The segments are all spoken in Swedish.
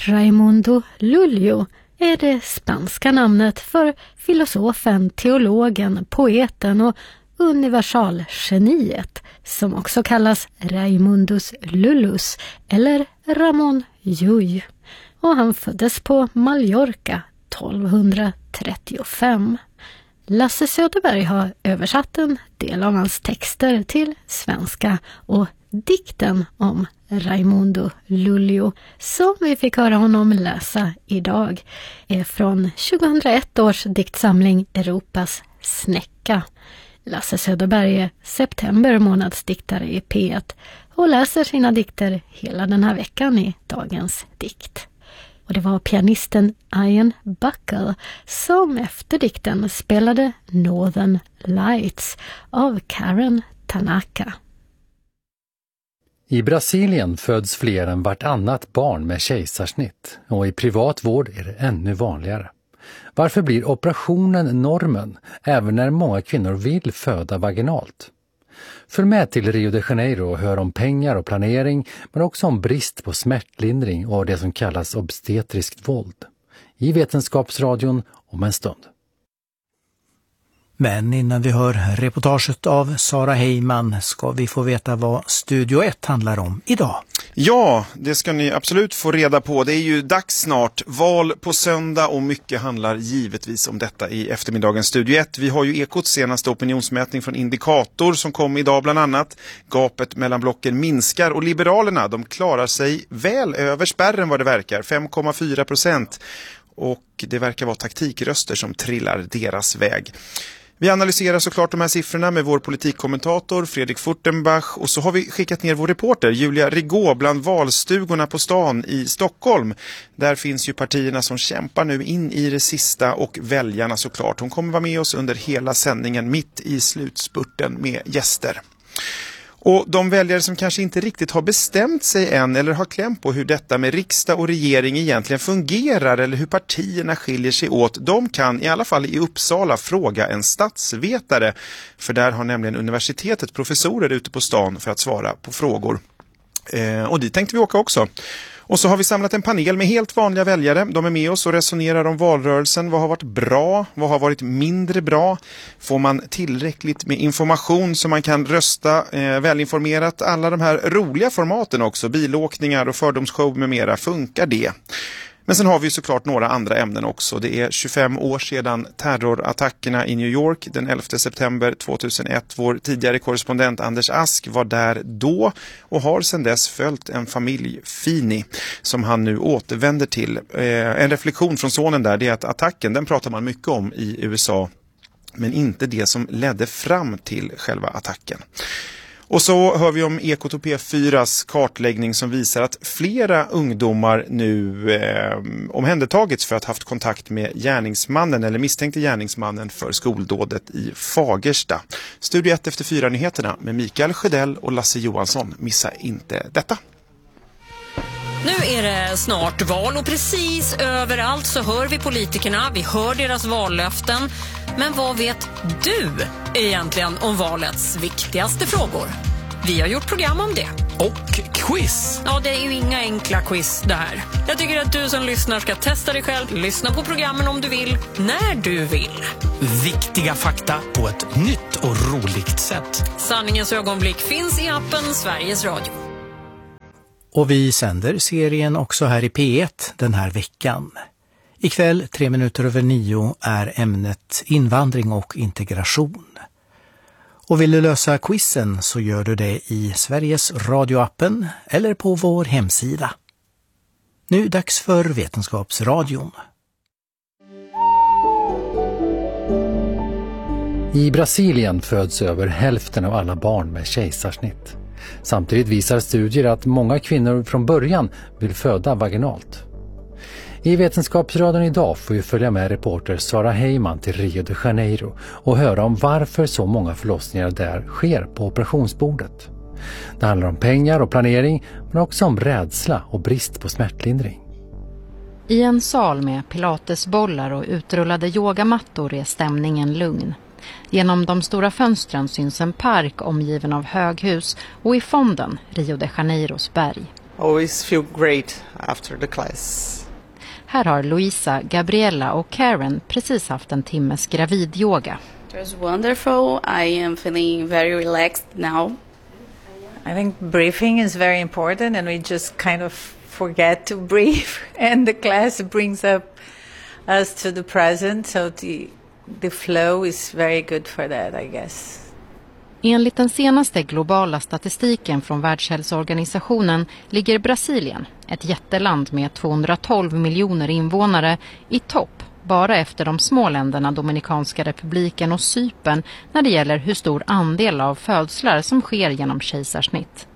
Raimundo Lulio är det spanska namnet för filosofen, teologen, poeten och universalgeniet som också kallas Raimundus Lullus eller Ramon Llull. Och han föddes på Mallorca 1235. Lasse Söderberg har översatt en del av hans texter till svenska och dikten om Raimundo Lulio som vi fick höra honom läsa idag är från 2001 års diktsamling Europas snäcka. Lasse Söderberg är september månads diktare i P1 och läser sina dikter hela den här veckan i dagens dikt. Och det var pianisten Ian Buckle som efter dikten spelade Northern Lights av Karen Tanaka. I Brasilien föds fler än vartannat barn med kejsarsnitt och i privat vård är det ännu vanligare. Varför blir operationen normen även när många kvinnor vill föda vaginalt? Följ med till Rio de Janeiro och hör om pengar och planering men också om brist på smärtlindring och det som kallas obstetriskt våld. I Vetenskapsradion om en stund. Men innan vi hör reportaget av Sara Heyman ska vi få veta vad Studio 1 handlar om idag. Ja, det ska ni absolut få reda på. Det är ju dags snart. Val på söndag och mycket handlar givetvis om detta i eftermiddagens Studio 1. Vi har ju Ekots senaste opinionsmätning från Indikator som kom idag bland annat. Gapet mellan blocken minskar och Liberalerna, de klarar sig väl över spärren vad det verkar. 5,4%. Och det verkar vara taktikröster som trillar deras väg. Vi analyserar såklart de här siffrorna med vår politikkommentator Fredrik Furtenbach och så har vi skickat ner vår reporter Julia Rigå bland valstugorna på stan i Stockholm. Där finns ju partierna som kämpar nu in i det sista och väljarna såklart. Hon kommer vara med oss under hela sändningen mitt i slutspurten med gäster. Och de väljare som kanske inte riktigt har bestämt sig än eller har kläm på hur detta med riksdag och regering egentligen fungerar eller hur partierna skiljer sig åt, de kan i alla fall i Uppsala fråga en statsvetare. För där har nämligen universitetet professorer ute på stan för att svara på frågor. Och dit tänkte vi åka också. Och så har vi samlat en panel med helt vanliga väljare. De är med oss och resonerar om valrörelsen. Vad har varit bra? Vad har varit mindre bra? Får man tillräckligt med information så man kan rösta välinformerat? Alla de här roliga formaten också, bilåkningar och fördomsshow med mera, funkar det? Men sen har vi såklart några andra ämnen också. Det är 25 år sedan terrorattackerna i New York den 11 september 2001. Vår tidigare korrespondent Anders Ask var där då och har sedan dess följt en familj, Fini, som han nu återvänder till. En reflektion från sonen där, det är att attacken, den pratar man mycket om i USA, men inte det som ledde fram till själva attacken. Och så hör vi om Ekotopé 4s kartläggning som visar att flera ungdomar nu omhändertagits för att ha haft kontakt med gärningsmannen eller misstänkte gärningsmannen för skoldådet i Fagersta. Studio 1 efter 4-nyheterna med Mikael Sjödell och Lasse Johansson. Missa inte detta. Nu är det snart val och precis överallt så hör vi politikerna, vi hör deras vallöften. Men vad vet du egentligen om valets viktigaste frågor? Vi har gjort program om det. Och quiz. Ja, det är ju inga enkla quiz det här. Jag tycker att du som lyssnar ska testa dig själv, lyssna på programmen om du vill, när du vill. Viktiga fakta på ett nytt och roligt sätt. Sanningens ögonblick finns i appen Sveriges Radio. Och vi sänder serien också här i P1 den här veckan. Ikväll 9:03 är ämnet invandring och integration. Och vill du lösa quizen så gör du det i Sveriges radioappen eller på vår hemsida. Nu dags för Vetenskapsradion. I Brasilien föds över hälften av alla barn med kejsarsnitt. Samtidigt visar studier att många kvinnor från början vill föda vaginalt. I Vetenskapsradion idag får vi följa med reporter Sara Heyman till Rio de Janeiro och höra om varför så många förlossningar där sker på operationsbordet. Det handlar om pengar och planering men också om rädsla och brist på smärtlindring. I en sal med pilatesbollar och utrullade yogamattor är stämningen lugn. Genom de stora fönstren syns en park omgiven av höghus och i fonden Rio de Janeiros berg. always feel great after the class. Här har Louisa, Gabriella och Karen precis haft en timmes gravidyoga. It was wonderful. I am feeling very relaxed now. I think breathing is very important, and we just kind of forget to breathe, and the class brings up us to the present, so the flow is very good for that, I guess. Enligt den senaste globala statistiken från Världshälsoorganisationen ligger Brasilien, ett jätteland med 212 miljoner invånare, i topp bara efter de små länderna Dominikanska republiken och Cypern när det gäller hur stor andel av födslar som sker genom kejsarsnitt.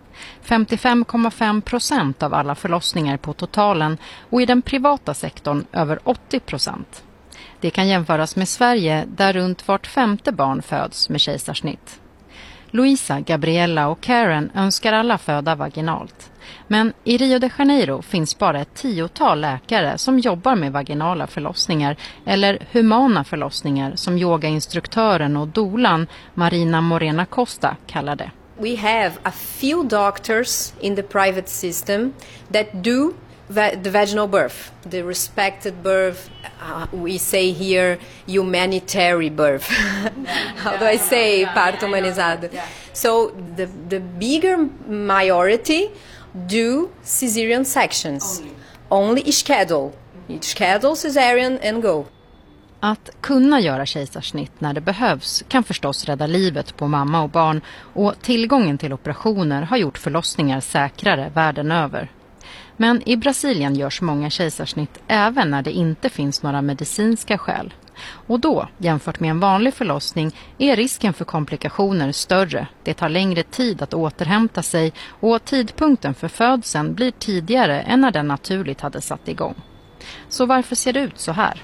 55,5% av alla förlossningar på totalen och i den privata sektorn över 80%. Det kan jämföras med Sverige där runt vart 5:e barn föds med kejsarsnitt. Louisa, Gabriella och Karen önskar alla föda vaginalt. Men i Rio de Janeiro finns bara ett 10-tal läkare som jobbar med vaginala förlossningar eller humana förlossningar som yogainstruktören och doulan Marina Morena Costa kallar det. We have a few doctors in the private system that do the vaginal birth, the respected birth, we say here humanitarian birth. How do I say parto humanizado? So the bigger majority do cesarean sections, only schedule cesarean and go. Att kunna göra kejsarsnitt när det behövs kan förstås rädda livet på mamma och barn, och tillgången till operationer har gjort förlossningar säkrare världen över. Men i Brasilien görs många kejsarsnitt även när det inte finns några medicinska skäl. Och då, jämfört med en vanlig förlossning, är risken för komplikationer större. Det tar längre tid att återhämta sig och tidpunkten för födseln blir tidigare än när den naturligt hade satt igång. Så varför ser det ut så här?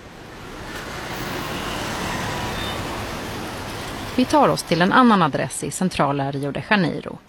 Vi tar oss till en annan adress i centrala Rio de Janeiro.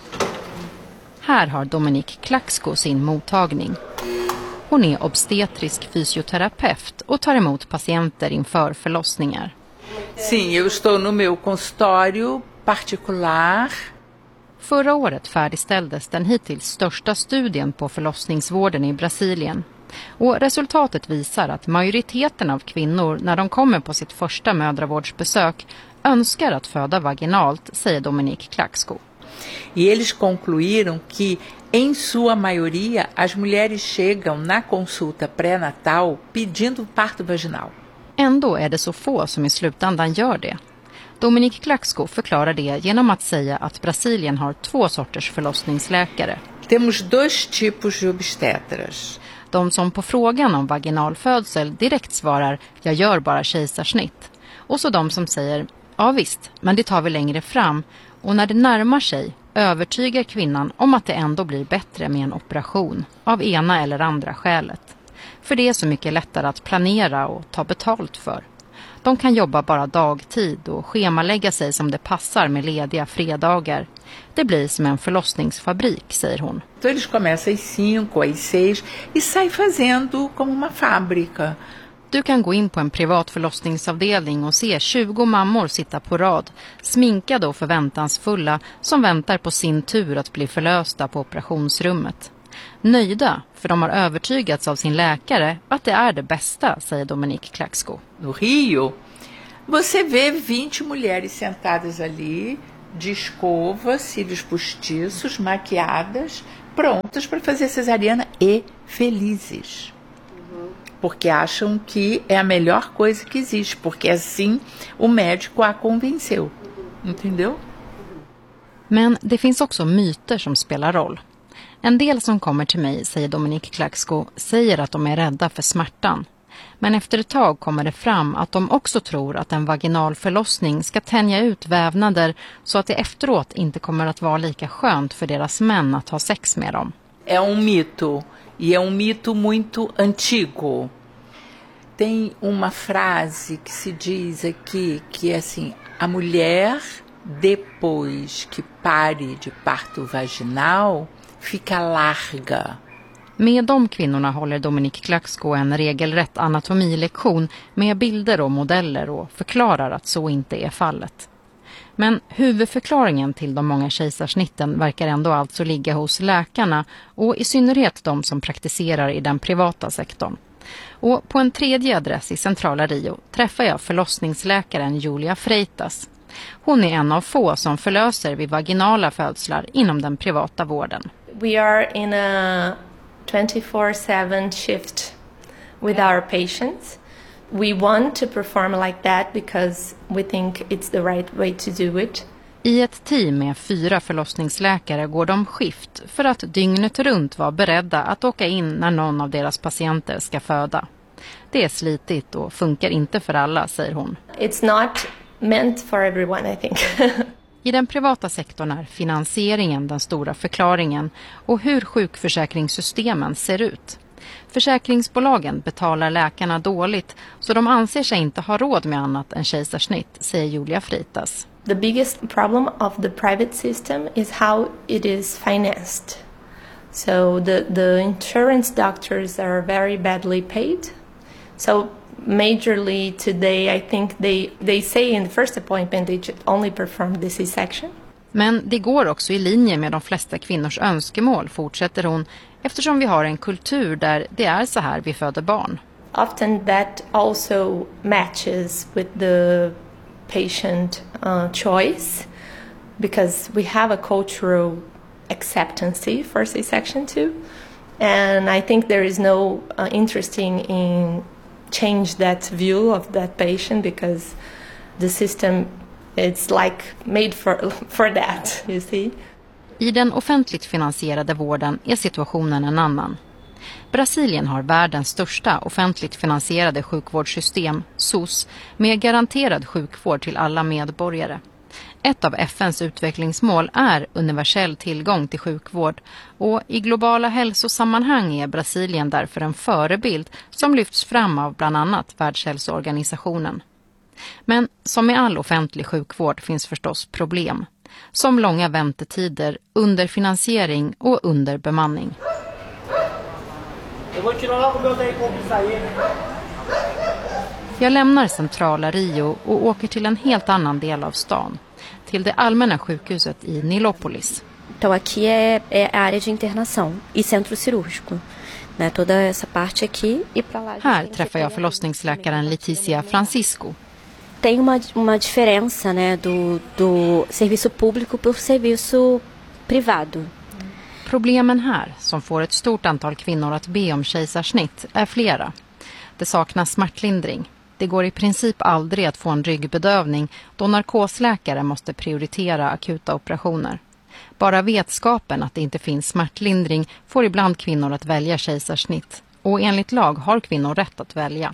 Här har Dominique Klaxko sin mottagning. Hon är obstetrisk fysioterapeut och tar emot patienter inför förlossningar. Sim, eu estou no meu consultório particular. Förra året färdigställdes den hittills största studien på förlossningsvården i Brasilien. Och resultatet visar att majoriteten av kvinnor när de kommer på sitt första mödravårdsbesök önskar att föda vaginalt, säger Dominique Klaxko. E eles concluíram que, em sua maioria, as mulheres chegam na consulta pré-natal pedindo parto vaginal. Ändå är det så få som i slutändan gör det. Dominique Klaxko förklarar det genom att säga att Brasilien har 2 sorters förlossningsläkare. Temos 2 tipos de obstetras. De som på frågan om vaginalfödsel direkt svarar jag gör bara kejsarsnitt. Och så de som säger ja visst, men det tar vi längre fram. Och när det närmar sig övertygar kvinnan om att det ändå blir bättre med en operation av ena eller andra skälet. För det är så mycket lättare att planera och ta betalt för. De kan jobba bara dagtid och schemalägga sig som det passar med lediga fredagar. Det blir som en förlossningsfabrik, säger hon. Então eles começam às 5, às 6 e sai fazendo como uma fábrica. Du kan gå in på en privat förlossningsavdelning och se 20 mammor sitta på rad, sminkade och förväntansfulla, som väntar på sin tur att bli förlösta på operationsrummet. Nöjda, för de har övertygats av sin läkare att det är det bästa, säger Dominique Klaxko. No Rio, você vê 20 mulheres sentadas ali, de escova, cílios postiços, maquiadas, prontas para fazer cesariana e felizes. Porque acham que é a melhor coisa que existe, porque assim o médico a convenceu. Entendeu? Men det finns också myter som spelar roll. En del som kommer till mig, säger Dominique Klaxko, säger att de är rädda för smärtan. Men efter ett tag kommer det fram att de också tror att en vaginal förlossning ska tänja ut vävnader så att det efteråt inte kommer att vara lika skönt för deras män att ha sex med dem. É mito. E é mito muito antigo. Tem uma frase que se diz aqui que é assim, a mulher depois que pare de parto vaginal fica larga. Med de kvinnorna håller Dominique Klaxko en regelrätt anatomilektion med bilder och modeller och förklarar att så inte är fallet. Men huvudförklaringen till de många kejsarsnitten verkar ändå alltså ligga hos läkarna och i synnerhet de som praktiserar i den privata sektorn. Och på en tredje adress i centrala Rio träffar jag förlossningsläkaren Julia Freitas. Hon är en av få som förlöser vid vaginala födslar inom den privata vården. We are in a 24/7 shift with our patients. We want to perform like that because we think it's the right way to do it. I ett team med 4 förlossningsläkare går de skift för att dygnet runt vara beredda att åka in när någon av deras patienter ska föda. Det är slitigt och funkar inte för alla, säger hon. It's not meant for everyone, I think. I den privata sektorn är finansieringen den stora förklaringen och hur sjukförsäkringssystemen ser ut. Försäkringsbolagen betalar läkarna dåligt så de anser sig inte ha råd med annat än kejsarsnitt, säger Julia Freitas. The biggest problem of the private system is how it is financed. So the insurance doctors are very badly paid. So majorly today I think they say in the first appointment they should only perform the C-section. Men det går också i linje med de flesta kvinnors önskemål, fortsätter hon, eftersom vi har en kultur där det är så här vi föder barn. Often that also matches with the patient choice because we have a cultural acceptance for C-section too. And I think there is no interesting in change that view of that patient because the system it's like made for that, you see. I den offentligt finansierade vården är situationen en annan. Brasilien har världens största offentligt finansierade sjukvårdssystem, SUS, med garanterad sjukvård till alla medborgare. Ett av FNs utvecklingsmål är universell tillgång till sjukvård och i globala hälsosammanhang är Brasilien därför en förebild som lyfts fram av bland annat Världshälsoorganisationen. Men som med all offentlig sjukvård finns förstås problem, som långa väntetider, underfinansiering och underbemanning. Jag lämnar centrala Rio och åker till en helt annan del av stan, till det allmänna sjukhuset i Nilópolis. Então aqui é a área de internação e centro cirúrgico, né? Toda essa parte aqui e para lá. Här träffar jag förlossningsläkaren Letícia Francisco. Tem uma diferença, né, do serviço público por serviço privado. Problemen här, som får ett stort antal kvinnor att be om kejsarsnitt, är flera. Det saknas smärtlindring. Det går i princip aldrig att få en ryggbedövning då narkosläkare måste prioritera akuta operationer. Bara vetskapen att det inte finns smärtlindring får ibland kvinnor att välja kejsarsnitt. Och enligt lag har kvinnor rätt att välja.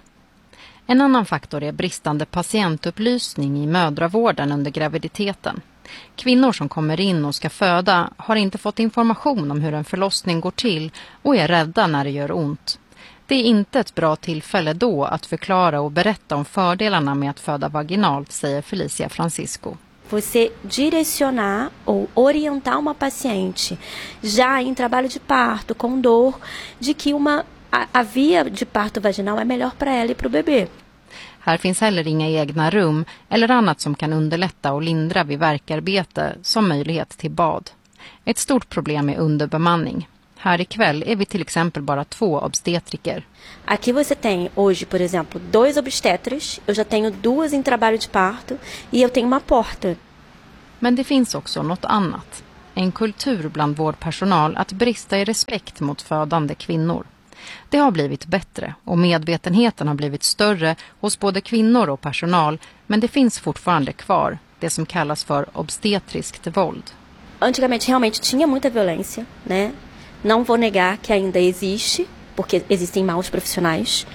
En annan faktor är bristande patientupplysning i mödravården under graviditeten. Kvinnor som kommer in och ska föda har inte fått information om hur en förlossning går till och är rädda när det gör ont. Det är inte ett bra tillfälle då att förklara och berätta om fördelarna med att föda vaginalt, säger Felicia Francisco. Você direcionar ou orientar uma paciente já em trabalho de parto, com dor, de que a via de parto vaginal är melhor para ela e para o bebê. Här finns heller inga egna rum eller annat som kan underlätta och lindra vid värkarbete som möjlighet till bad. Ett stort problem är underbemanning. Här ikväll är vi till exempel bara 2 obstetriker. Aqui você tem hoje, por exemplo, 2 obstetras, eu já tenho 2 em trabalho de parto e eu tenho uma porta. Men det finns också något annat. En kultur bland vårdpersonal att brista i respekt mot födande kvinnor. Det har blivit bättre och medvetenheten har blivit större hos både kvinnor och personal, men det finns fortfarande kvar, det som kallas för obstetriskt våld. Antigamente realmente tinha muita violência, né? Não vou negar que ainda existe, porque existem maus profissionais.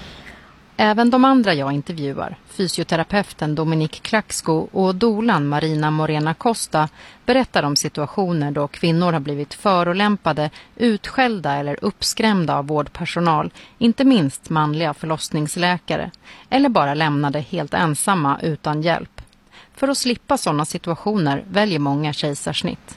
Även de andra jag intervjuar, fysioterapeuten Dominique Klaxko och dolan Marina Morena Costa, berättar om situationer då kvinnor har blivit förolämpade, utskällda eller uppskrämda av vårdpersonal, inte minst manliga förlossningsläkare, eller bara lämnade helt ensamma utan hjälp. För att slippa sådana situationer väljer många kejsarsnitt.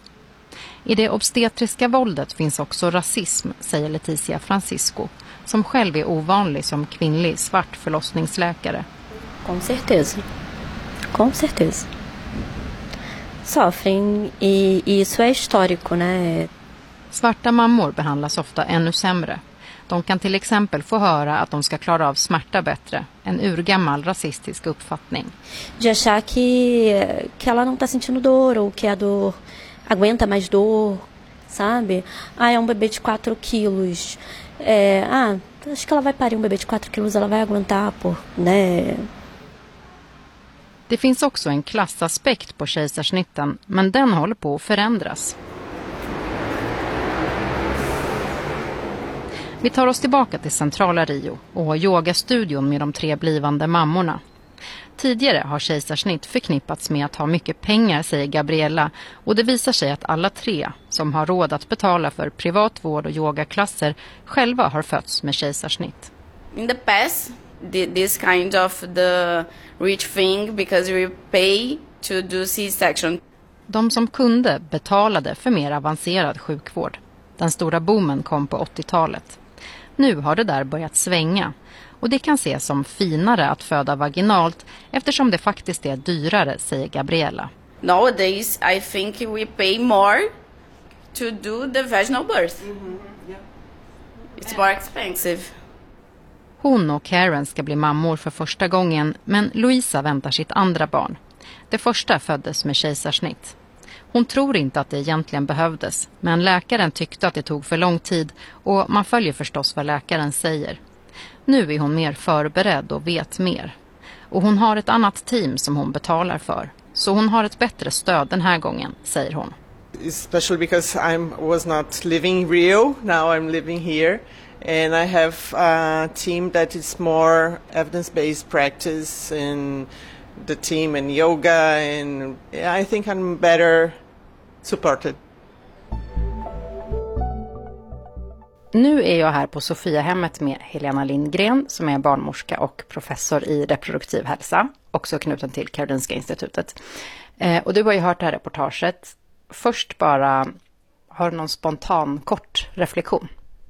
I det obstetriska våldet finns också rasism, säger Letícia Francisco, som själv är ovanlig som kvinnlig svart förlossningsläkare. Com certeza. Com certeza. sofrem e isso é histórico, né? Svarta mammor behandlas ofta ännu sämre. De kan till exempel få höra att de ska klara av smärta bättre, en urgammal rasistisk uppfattning. De achar que ela não está sentindo dor ou que a dor aguenta mais dor, sabe? É um bebê de 4 quilos. Acho que ela vai parir um bebê de 4 quilos, ela vai aguentar, né? Det finns också en klassaspekt på kejsarsnitten, men den håller på att förändras. Vi tar oss tillbaka till centrala Rio och yogastudion med de 3 blivande mammorna. Tidigare har kejsarsnitt förknippats med att ha mycket pengar, säger Gabriella, och det visar sig att alla 3 som har råd att betala för privat vård och yogaklasser själva har fötts med kejsarsnitt. In the past, this kind of the rich thing because we pay to do C-section. De som kunde betalade för mer avancerad sjukvård. Den stora boomen kom på 80-talet. Nu har det där börjat svänga och det kan ses som finare att föda vaginalt eftersom det faktiskt är dyrare, säger Gabriella. Nowadays, I think we pay more to do the vaginal birth. It's more expensive. Hon och Karen ska bli mammor för första gången, men Louisa väntar sitt andra barn. Det första föddes med kejsarsnitt. Hon tror inte att det egentligen behövdes, men läkaren tyckte att det tog för lång tid och man följer förstås vad läkaren säger. Nu är hon mer förberedd och vet mer. Och hon har ett annat team som hon betalar för. Så hon har ett bättre stöd den här gången, säger hon. Especially because I was not living in Rio, now I'm living here. And I have a team that is more evidence-based practice and the team in yoga, and I think I'm better supported. Nu är jag här på Sofiahemmet med Helena Lindgren som är barnmorska och professor i reproduktiv hälsa, också knuten till Karolinska institutet. Och du har ju hört det här reportaget. Först bara, har du någon spontan kort reflektion?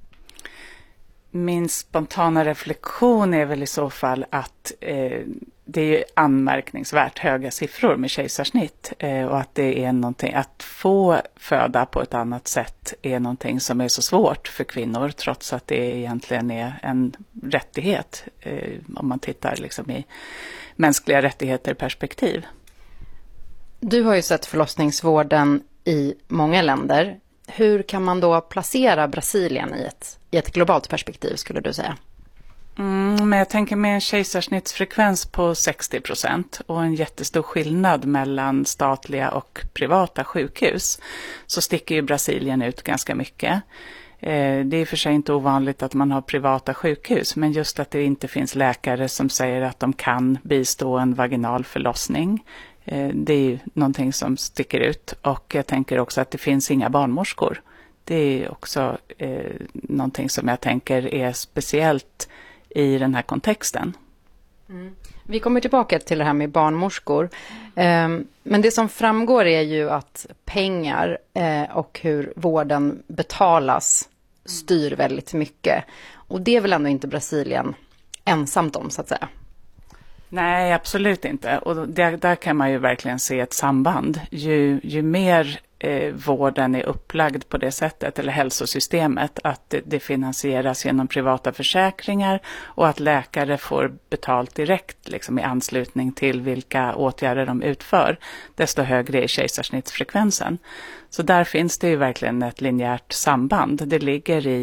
Min spontana reflektion är väl i så fall att det är anmärkningsvärt höga siffror med kejsarsnitt och att det är någonting, att få föda på ett annat sätt är någonting som är så svårt för kvinnor trots att det egentligen är en rättighet om man tittar liksom i mänskliga rättigheter perspektiv. Du har ju sett förlossningsvården i många länder. Hur kan man då placera Brasilien i ett globalt perspektiv, skulle du säga? Men jag tänker med en kejsarsnittsfrekvens på 60% och en jättestor skillnad mellan statliga och privata sjukhus så sticker ju Brasilien ut ganska mycket. Det är för sig inte ovanligt att man har privata sjukhus, men just att det inte finns läkare som säger att de kan bistå en vaginal förlossning. Det är ju någonting som sticker ut, och jag tänker också att det finns inga barnmorskor. Det är också någonting som jag tänker är speciellt i den här kontexten. Vi kommer tillbaka till det här med barnmorskor. Men det som framgår är ju att pengar och hur vården betalas styr väldigt mycket. Och det är väl ändå inte Brasilien ensamt om, så att säga. Nej, absolut inte. Och där kan man ju verkligen se ett samband. Ju mer vården är upplagd på det sättet, eller hälsosystemet, att det finansieras genom privata försäkringar och att läkare får betalt direkt liksom, i anslutning till vilka åtgärder de utför, desto högre är kejsarsnittsfrekvensen. Så där finns det ju verkligen ett linjärt samband. Det ligger i